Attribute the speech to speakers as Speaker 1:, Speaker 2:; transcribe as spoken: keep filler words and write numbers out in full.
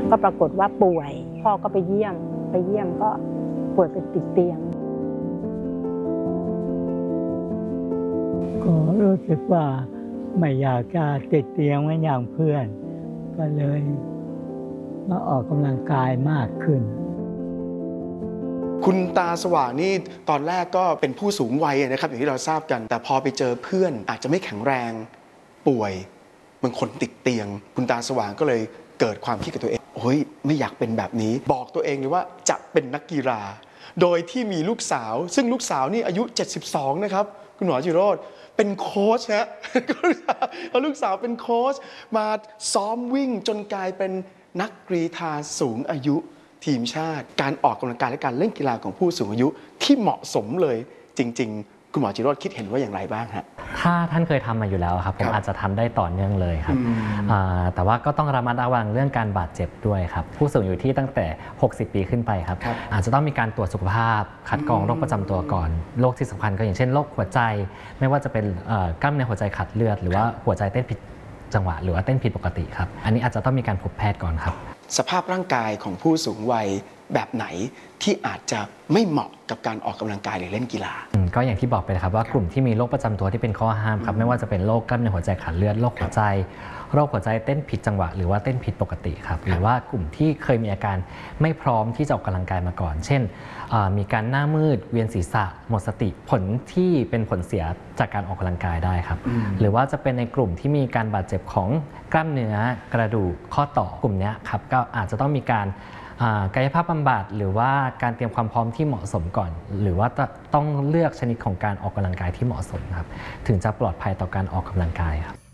Speaker 1: ก็ปรากฏว่าป่วยพ่อก็ไปเยี่ยมไปเยี่ยมก็ป่วยเป็นติดเตียง
Speaker 2: ก็รู้สึกว่าไม่อยากจะติดเตียงเหมือนอย่างเพื่อนก็เลยมาออกกำลังกายมากขึ้น
Speaker 3: คุณตาสว่างนี่ตอนแรกก็เป็นผู้สูงวัยนะครับอย่างที่เราทราบกันแต่พอไปเจอเพื่อนอาจจะไม่แข็งแรงป่วยบางคนติดเตียงคุณตาสว่างก็เลยเกิดความคิดกับตัวเองโอ้ยไม่อยากเป็นแบบนี้บอกตัวเองเลยว่าจะเป็นนักกีฬาโดยที่มีลูกสาวซึ่งลูกสาวนี่อายุเจ็ดสิบสองนะครับคุณหมอจิโรจน์เป็นโค้ชฮะเอาลูกสาวเป็นโค้ชมาซ้อมวิ่งจนกลายเป็นนักกรีฑาสูงอายุทีมชาติการออกกำลังกายและการเล่นกีฬาของผู้สูงอายุที่เหมาะสมเลยจริงๆคุณหมอจิโรจน์คิดเห็นว่าอย่างไรบ้างฮะ
Speaker 4: ถ้าท่านเคยทำมาอยู่แล้วครับผมอาจจะทำได้ต่อเนื่องเลยครับแต่ว่าก็ต้องระมัดระวังเรื่องการบาดเจ็บด้วยครับผู้สูงอายุที่ตั้งแต่หกสิบปีขึ้นไปครับอาจจะต้องมีการตรวจสุขภาพคัดกรองโรคประจำตัวก่อนโรคที่สำคัญก็อย่างเช่นโรคหัวใจไม่ว่าจะเป็นกล้ามเนื้อหัวใจขาดเลือดหรือว่าหัวใจเต้นผิดจังหวะหรือว่าเต้นผิดปกติครับอันนี้อาจจะต้องมีการพบแพทย์ก่อนครับ
Speaker 3: สภาพร่างกายของผู้สูงวัยแบบไหนที่อาจจะไม่เหมาะกับการออกกำลังกายหรือเล่นกีฬา
Speaker 4: ก็อย่างที่บอกไปนะครับว่ากลุ่มที่มีโรคประจำตัวที่เป็นข้อห้ามครับไม่ว่าจะเป็นโรคกล้ามเนื้อหัวใจขาดเลือดโรคหัวใจโรคหัวใจเต้นผิดจังหวะหรือว่าเต้นผิดปกติครับหรือว่ากลุ่มที่เคยมีอาการไม่พร้อมที่จะออกกำลังกายมาก่อนเช่นมีการหน้ามืดเวียนศีรษะหมดสติผลที่เป็นผลเสียจากการออกกำลังกายได้ครับหรือว่าจะเป็นในกลุ่มที่มีการบาดเจ็บของกล้ามเนื้อกระดูกข้อต่อกลุ่มนี้ครับก็อาจจะต้องมีการกายภาพบำบัดหรือว่าการเตรียมความพร้อมที่เหมาะสมก่อนหรือว่าต้องเลือกชนิดของการออกกำลังกายที่เหมาะสมครับถึงจะปลอดภัยต่อการออกกำลังกายครับ